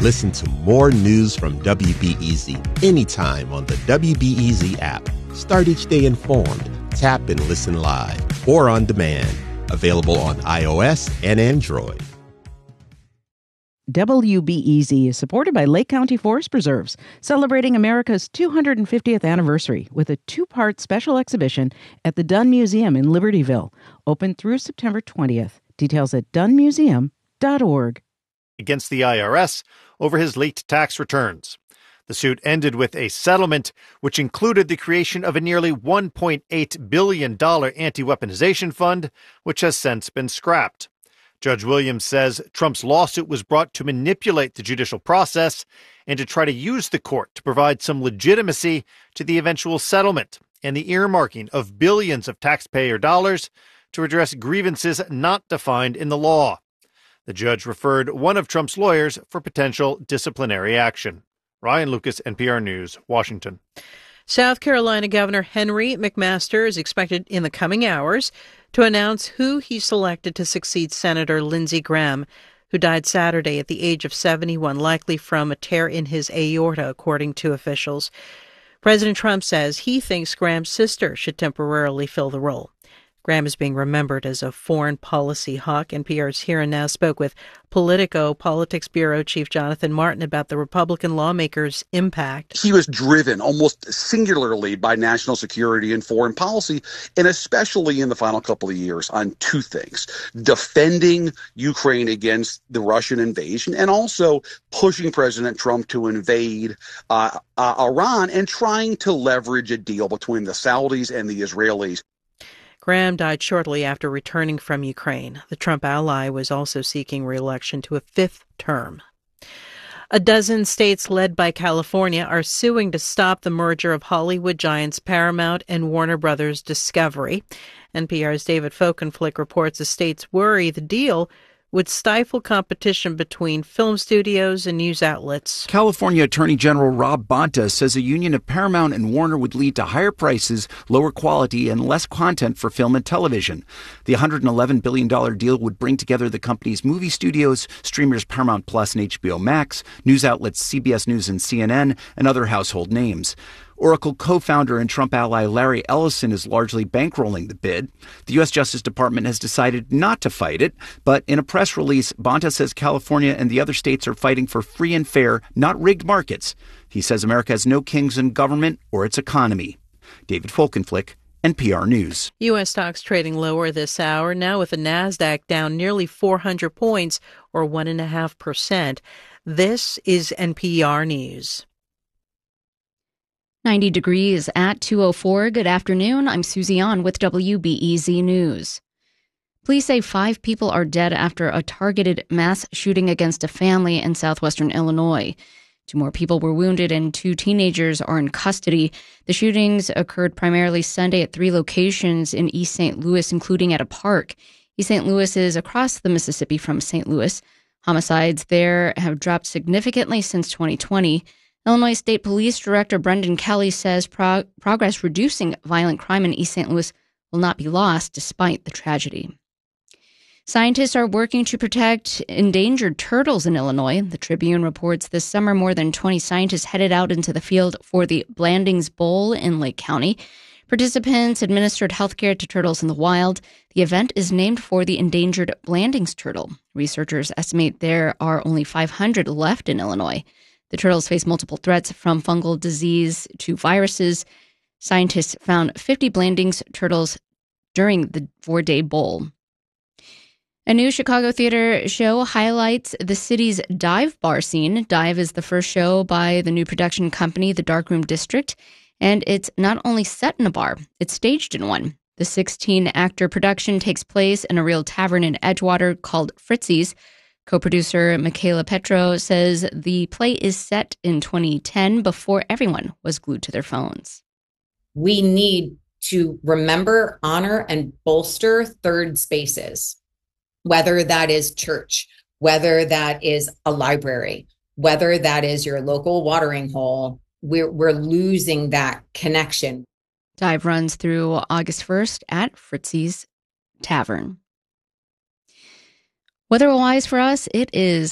Listen to more news from WBEZ anytime on the WBEZ app. Start each day informed. Tap and listen live or on demand. Available on iOS and Android. WBEZ is supported by Lake County Forest Preserves, celebrating America's 250th anniversary with a two-part special exhibition at the Dunn Museum in Libertyville, open through September 20th. Details at dunmuseum.org. Against the IRS over his leaked tax returns. The suit ended with a settlement which included the creation of a nearly $1.8 billion anti-weaponization fund, which has since been scrapped. Judge Williams says Trump's lawsuit was brought to manipulate the judicial process and to try to use the court to provide some legitimacy to the eventual settlement and the earmarking of billions of taxpayer dollars to address grievances not defined in the law. The judge referred one of Trump's lawyers for potential disciplinary action. Ryan Lucas, NPR News, Washington. South Carolina Governor Henry McMaster is expected in the coming hours to announce who he selected to succeed Senator Lindsey Graham, who died Saturday at the age of 71, likely from a tear in his aorta, according to officials. President Trump says he thinks Graham's sister should temporarily fill the role. Graham is being remembered as a foreign policy hawk. NPR's Here and Now spoke with Politico Politics Bureau Chief Jonathan Martin about the Republican lawmakers' impact. He was driven almost singularly by national security and foreign policy, and especially in the final couple of years on two things: defending Ukraine against the Russian invasion and also pushing President Trump to invade Iran and trying to leverage a deal between the Saudis and the Israelis. Graham died shortly after returning from Ukraine. The Trump ally was also seeking re-election to a fifth term. A dozen states led by California are suing to stop the merger of Hollywood giants Paramount and Warner Brothers Discovery. NPR's David Folkenflik reports the states worry the deal would stifle competition between film studios and news outlets. California Attorney General Rob Bonta says a union of Paramount and Warner would lead to higher prices, lower quality, and less content for film and television. The $111 billion deal would bring together the company's movie studios, streamers Paramount Plus and HBO Max, news outlets CBS News and CNN, and other household names. Oracle co-founder and Trump ally Larry Ellison is largely bankrolling the bid. The U.S. Justice Department has decided not to fight it, but in a press release, Bonta says California and the other states are fighting for free and fair, not rigged markets. He says America has no kings in government or its economy. David Folkenflik, NPR News. U.S. stocks trading lower this hour, now with the NASDAQ down nearly 400 points, or 1.5%. This is NPR News. 90 degrees at 2:04. Good afternoon. I'm Susie An with WBEZ News. Police say 5 people are dead after a targeted mass shooting against a family in southwestern Illinois. 2 more people were wounded and 2 teenagers are in custody. The shootings occurred primarily Sunday at 3 locations in East St. Louis, including at a park. East St. Louis is across the Mississippi from St. Louis. Homicides there have dropped significantly since 2020. Illinois State Police Director Brendan Kelly says progress reducing violent crime in East St. Louis will not be lost despite the tragedy. Scientists are working to protect endangered turtles in Illinois. The Tribune reports this summer more than 20 scientists headed out into the field for the Blandings Bowl in Lake County. Participants administered healthcare to turtles in the wild. The event is named for the endangered Blandings turtle. Researchers estimate there are only 500 left in Illinois. The turtles face multiple threats from fungal disease to viruses. Scientists found 50 Blandings turtles during the 4-day bowl. A new Chicago theater show highlights the city's dive bar scene. Dive is the first show by the new production company, The Darkroom District, and it's not only set in a bar, it's staged in one. The 16-actor production takes place in a real tavern in Edgewater called Fritzy's. Co-producer Michaela Petro says the play is set in 2010 before everyone was glued to their phones. We need to remember, honor, and bolster third spaces, whether that is church, whether that is a library, whether that is your local watering hole. We're losing that connection. Dive runs through August 1st at Fritzy's Tavern. Weather-wise for us, it is